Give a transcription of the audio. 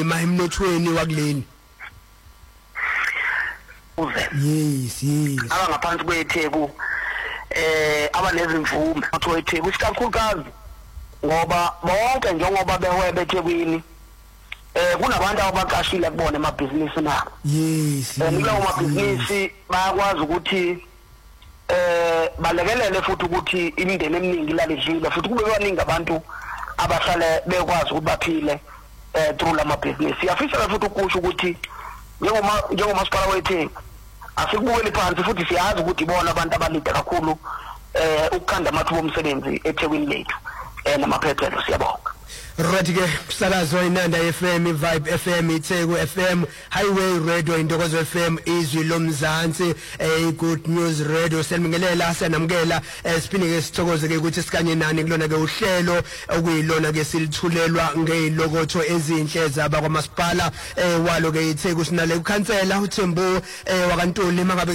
emnothweni wakuleni. Yes. Abangaphansi kweTheku abanezimvume utho eTheku isikakhulukazi ngoba bonke njengoba behwebe eThekwini kunabantu abaqashile kubona emabhizinisi nabo. Yes. Lawo mabhizinisi bayakwazi ukuthi balekelele futhi ukuthi imindeni eminingi lalidlile futhi kube baningi abantu abahlale bekwazi ukuthi baphile through la mabhizinisi. Siyafisa futhi ukusho ukuthi njengomasipala weTheku asikubukeli phansi futhi siyazi ukuthi bona abantu abalide kakhulu ukukhanda amathuba omsebenzi eThekwini lethu namaphephelo. Siyabonga. Right ke kusakazo inanda FM, Vibe FM, iTheku FM, Highway Radio, Indokozo FM, Izwi lomzansi, Good News Radio. Senibingelela senamukela siphinde ke sithokoze ke ukuthi sikanye nani kulona ke uhlelo okuyilona ke silithulelwa ngezilokotho ezinhle zaba kwamasipala walo ke iTheku sinale ukhansela uThembu wakantuli mangabe